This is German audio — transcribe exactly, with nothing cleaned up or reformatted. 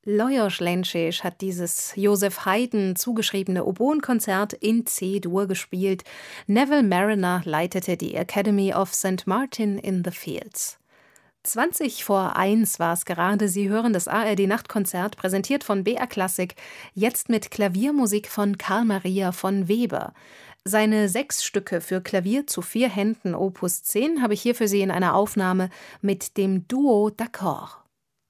Lajos Lencsés hat dieses Joseph Haydn zugeschriebene Oboenkonzert in C-Dur gespielt. Neville Marriner leitete die Academy of Saint Martin in the Fields. zwanzig vor eins war es gerade. Sie hören das A R D-Nachtkonzert, präsentiert von B R Klassik, jetzt mit Klaviermusik von Carl Maria von Weber. Seine sechs Stücke für Klavier zu vier Händen Opus zehn habe ich hier für Sie in einer Aufnahme mit dem Duo d'Accord.